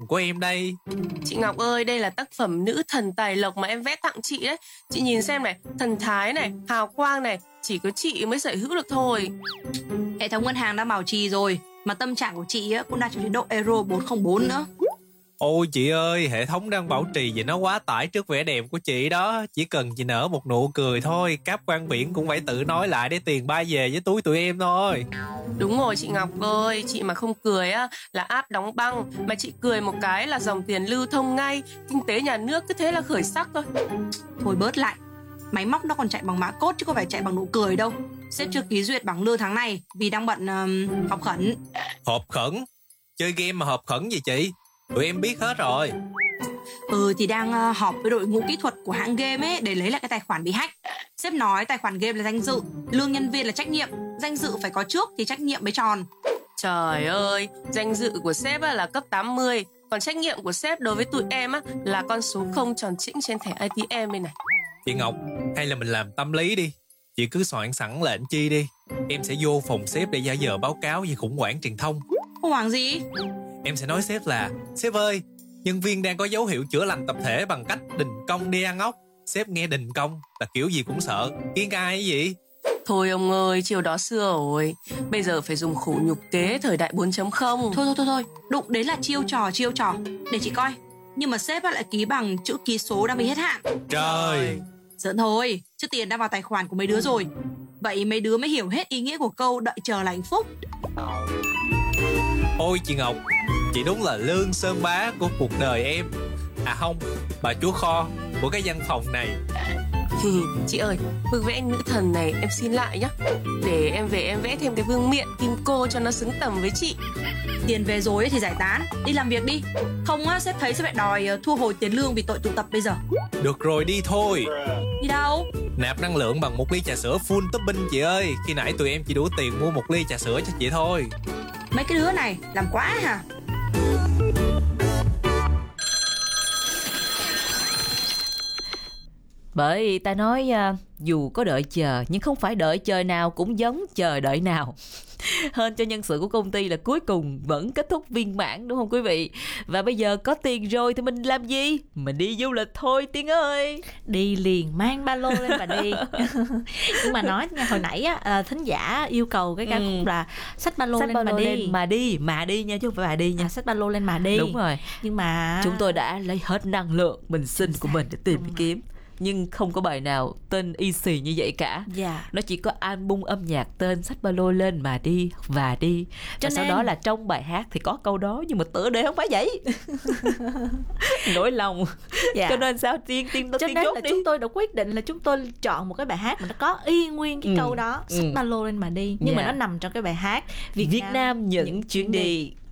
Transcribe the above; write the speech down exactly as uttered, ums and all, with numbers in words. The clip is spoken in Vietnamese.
của em đây. Chị Ngọc ơi, đây là tác phẩm Nữ thần tài lộc mà em vẽ tặng chị đấy. Chị nhìn xem này, thần thái này, hào quang này, chỉ có chị mới sở hữu được thôi. Hệ thống ngân hàng đã bảo trì rồi, mà tâm trạng của chị á cũng đạt trong chế độ Euro bốn không bốn nữa. Ôi chị ơi, hệ thống đang bảo trì vì nó quá tải trước vẻ đẹp của chị đó. Chỉ cần chị nở một nụ cười thôi, cáp quang biển cũng phải tự nói lại để tiền bay về với túi tụi em thôi. Đúng rồi chị Ngọc ơi, chị mà không cười á là áp đóng băng, mà chị cười một cái là dòng tiền lưu thông ngay, kinh tế nhà nước cứ thế là khởi sắc thôi. Thôi bớt lại, máy móc nó còn chạy bằng mã code chứ không phải chạy bằng nụ cười đâu. Sếp chưa ký duyệt bảng lương tháng này vì đang bận uh, họp khẩn. Họp khẩn? Chơi game mà họp khẩn gì chị? Tụi em biết hết rồi. Ừ thì đang uh, họp với đội ngũ kỹ thuật của hãng game ấy để lấy lại cái tài khoản bị hack. Sếp nói tài khoản game là danh dự, lương nhân viên là trách nhiệm, danh dự phải có trước thì trách nhiệm mới tròn. Trời ơi, danh dự của sếp là cấp tám mươi, còn trách nhiệm của sếp đối với tụi em á là con số không tròn chỉnh trên thẻ a tê em đây này. Chị Ngọc, hay là mình làm tâm lý đi. Chị cứ soạn sẵn lệnh chi đi. Em sẽ vô phòng sếp để giả vờ báo cáo về khủng hoảng truyền thông. Khủng hoảng gì? Em sẽ nói sếp là: sếp ơi, nhân viên đang có dấu hiệu chữa lành tập thể bằng cách đình công đi ăn ốc. Sếp nghe đình công là kiểu gì cũng sợ. Kiêng ai cái gì? Thôi ông ơi, chiều đó xưa rồi. Bây giờ phải dùng khổ nhục kế thời đại bốn chấm không. Thôi thôi thôi thôi, đụng đấy là chiêu trò chiêu trò. Để chị coi. Nhưng mà sếp lại ký bằng chữ ký số đang bị hết hạn. Trời. Giỡn thôi, chứ tiền đã vào tài khoản của mấy đứa rồi. Vậy mấy đứa mới hiểu hết ý nghĩa của câu đợi chờ là hạnh phúc. Ôi chị Ngọc, chị đúng là lương sơn bá của cuộc đời em. À không, bà chúa kho của cái văn phòng này. Chị ơi, bức vẽ nữ thần này em xin lại nhá. Để em về em vẽ thêm cái vương miện kim cô cho nó xứng tầm với chị. Tiền về rồi thì giải tán, đi làm việc đi. Không á, sếp thấy sẽ phải đòi thu hồi tiền lương vì tội tụ tập bây giờ. Được rồi, đi thôi. Đi đâu? Nạp năng lượng bằng một ly trà sữa full topping chị ơi. Khi nãy tụi em chỉ đủ tiền mua một ly trà sữa cho chị thôi. Mấy cái đứa này làm quá hả? Bởi ta nói uh, dù có đợi chờ nhưng không phải đợi chờ nào cũng giống chờ đợi nào. Hên cho nhân sự của công ty là cuối cùng vẫn kết thúc viên mãn, đúng không quý vị? Và bây giờ có tiền rồi thì mình làm gì? Mình đi du lịch thôi Tiên ơi. Đi liền, mang ba lô lên mà đi. Nhưng mà nói nha, hồi nãy á, thính giả yêu cầu cái ca khúc là xách ba lô lên, ba mà, lô đi. lên mà đi. Mà đi nha, chứ không phải bà đi nha. À, xách ba lô lên mà đi. Đúng rồi. Nhưng mà chúng tôi đã lấy hết năng lượng mình sinh của mình để tìm kiếm, nhưng không có bài nào tên easy như vậy cả. Yeah. Nó chỉ có album âm nhạc tên xách ba lô lên mà đi và đi. Cho và sau đó là trong bài hát thì có câu đó, nhưng mà tựa đề không phải vậy. Nỗi lòng. Yeah. Cho nên sao Tiên Tiên Cho tiên nên chốt là đi. chúng tôi đã quyết định là chúng tôi chọn một cái bài hát mà nó có y nguyên cái ừ. câu đó, xách ừ. ba lô lên mà đi. Nhưng yeah. mà nó nằm trong cái bài hát Việt, Việt Nam, Nam những, những chuyến đi, đi.